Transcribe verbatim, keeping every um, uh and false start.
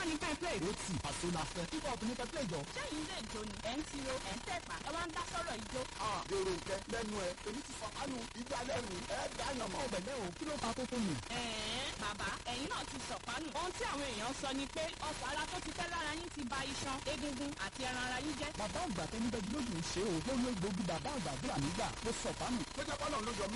ní pẹ́ play. ó ti àṣọ la fẹ́. hip hop ní pẹ́ play jọ. sẹ́yìn ilé ìjó ni ẹ̀ ń tiro ẹ̀ ń tẹ̀pá ẹ wá ń dá sọ́rọ̀ ìjó. èrò nkẹ lẹ́nu ẹ èmi ti fọ kánú ìjà lẹ́nu ẹ dáná mọ́. ọbẹ̀ o kí ló ta kókó mi. ẹ̀ẹ́n bàbá ẹ̀yin náà ti sọ̀pánù. ohun tí àwọn èèyàn sọ ni pé ọ̀sán ara tó ti tẹ́ lára yín ti ba iṣan egungun àti ẹran ara yín jẹ́. bàbá àgbà tó ní bẹ́ẹ̀ lójú ń ṣe o lórí egbògi bàbá àgbà bíra nígbà ló sọ̀pánù. ló jẹ́ kọ́lọ́ ló yọ mí.